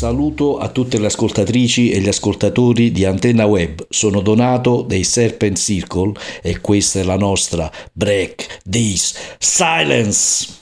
saluto a tutte le ascoltatrici e gli ascoltatori di Antenna Web. Sono Donato dei Serpent Circle e questa è la nostra Break This Silence.